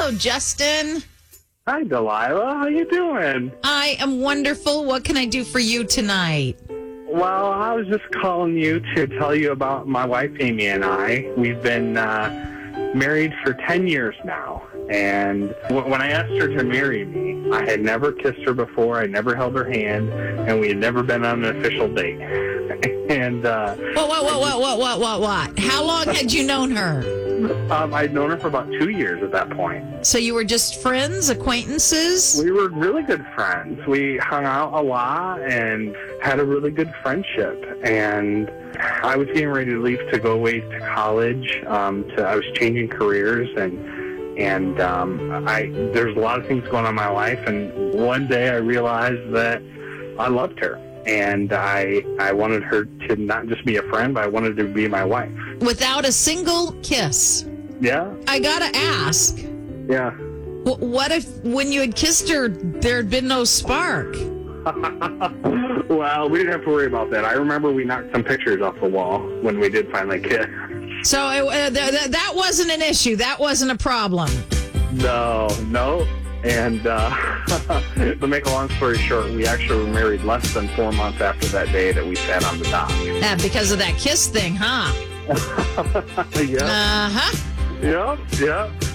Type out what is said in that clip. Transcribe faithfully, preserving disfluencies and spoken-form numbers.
Hello, Justin. Hi, Delilah. How you doing? I am wonderful. What can I do for you tonight? Well, I was just calling you to tell you about my wife, Amy, and I. We've been uh, married for ten years now. And w- when I asked her to marry me, I had never kissed her before. I never held her hand, and we had never been on an official date. and uh, What, what, what, what, what, what, what, what? How long had you known her? um, I'd known her for about two years at that point. So you were just friends, acquaintances? We were really good friends. We hung out a lot and had a really good friendship. And I was getting ready to leave to go away to college. Um, to, I was changing careers, and and um, I there's a lot of things going on in my life. And one day I realized that I loved her, and I I wanted her to not just be a friend, but I wanted her to be my wife. Without a single kiss. Yeah. I gotta ask. Yeah. wh- What if when you had kissed her, there had been no spark? Well, we didn't have to worry about that. I remember we knocked some pictures off the wall when we did finally kiss. So it, uh, th- th- that wasn't an issue. That wasn't a problem. No, no. And uh, to make a long story short, we actually were married less than four months after that day that we sat on the dock. Uh, because of that kiss thing, huh? yeah. Uh-huh. Yep, yep.